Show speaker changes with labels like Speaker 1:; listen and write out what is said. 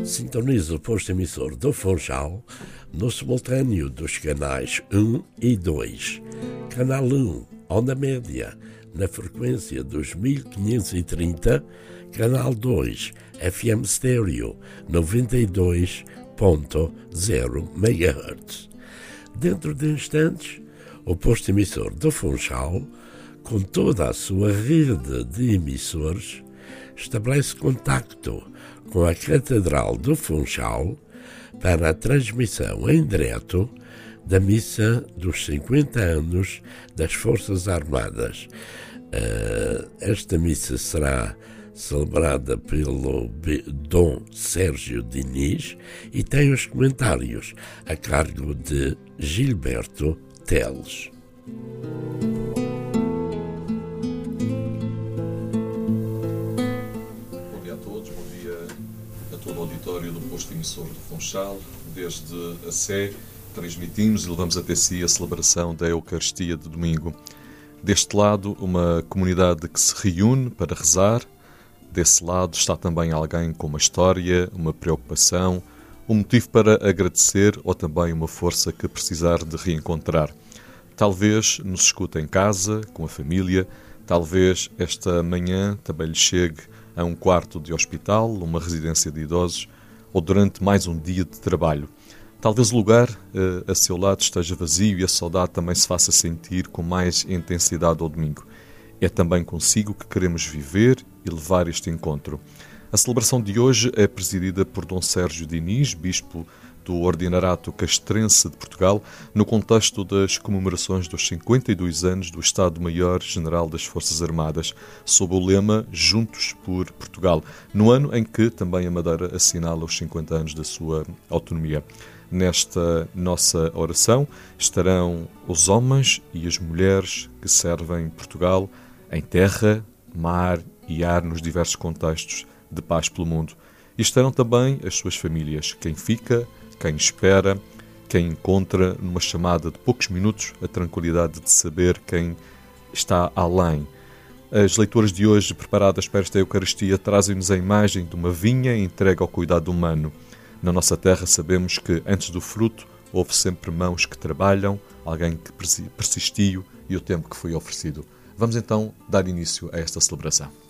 Speaker 1: Sintonize o posto emissor do Funchal no simultâneo dos canais 1 e 2. Canal 1, onda média, na frequência dos 1530. Canal 2, FM Stereo, 92.0 MHz. Dentro de instantes, o posto emissor do Funchal, com toda a sua rede de emissores, estabelece contacto com a Catedral do Funchal para a transmissão em direto da missa dos 50 anos das Forças Armadas. Esta missa será celebrada pelo Dom Sérgio Diniz e tem os comentários a cargo de Gilberto Teles.
Speaker 2: Bom dia a todos, bom dia a todo o auditório do posto emissor do Funchal. Desde a Sé transmitimos e levamos até si a celebração da Eucaristia de domingo. Deste lado, uma comunidade que se reúne para rezar. Desse lado está também alguém com uma história, uma preocupação, um motivo para agradecer ou também uma força que precisar de reencontrar. Talvez nos escute em casa, com a família, talvez esta manhã também lhe chegue a um quarto de hospital, uma residência de idosos ou durante mais um dia de trabalho. Talvez o lugar a seu lado esteja vazio e a saudade também se faça sentir com mais intensidade ao domingo. É também consigo que queremos viver e levar este encontro. A celebração de hoje é presidida por Dom Sérgio Diniz, bispo do Ordinariato Castrense de Portugal, no contexto das comemorações dos 52 anos do Estado-Maior-General das Forças Armadas, sob o lema Juntos por Portugal, no ano em que também a Madeira assinala os 50 anos da sua autonomia. Nesta nossa oração estarão os homens e as mulheres que servem Portugal em terra, mar e ar nos diversos contextos de paz pelo mundo. E estarão também as suas famílias, quem fica, quem espera, quem encontra numa chamada de poucos minutos a tranquilidade de saber quem está além. As leituras de hoje, preparadas para esta Eucaristia, trazem-nos a imagem de uma vinha entregue ao cuidado humano. Na nossa terra sabemos que, antes do fruto, houve sempre mãos que trabalham, alguém que persistiu e o tempo que foi oferecido. Vamos então dar início a esta celebração.